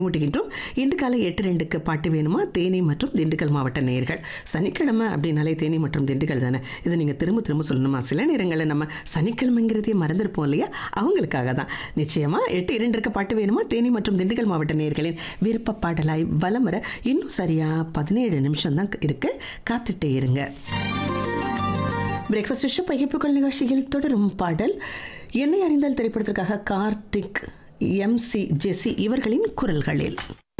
ஊட்டுகின்றோம். இன்று காலை 8:02க்கு பாட்டு வேணுமா தேனி மற்றும் திண்டுக்கல் மாவட்ட நேயர்கள். சனிக்கிழமை அப்படின்னாலே தேனி மற்றும் திண்டுக்கல் தானே. இது நீங்கள் திரும்ப திரும்ப சொல்லணுமா? சில நேரங்களில் நம்ம சனிக்கிழமைங்கிறதே மறந்துருப்போம் இல்லையா? அவங்களுக்காக தான் நிச்சயமாக 8:02க்கு பாட்டு வேணுமா தேனி மற்றும் திண்டுக்கல் மாவட்ட நேயர்களின் விருப்ப பாடலாய் வலம் வர இன்னும் சரியாக 17 நிமிஷம் தான் இருக்கு. காத்துட்டே இருங்க. பிரேக்ஃபாஸ்ட் ஷோ பகிர்ப்புகள் நிகழ்ச்சியில் தொடரும் பாடல் என்னை அறிந்தால் திரைப்படத்திற்காக கார்த்திக், MC ஜெசி இவர்களின் குரல்களில்.